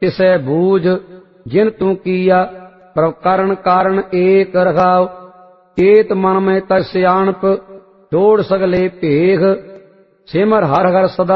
तिसै बूझ जिन तू किया, प्रभ करण कारण एक रखाओ। चेत मन में तज सियाणप, छोड़ सगले भेख, सिमर हर हर सदा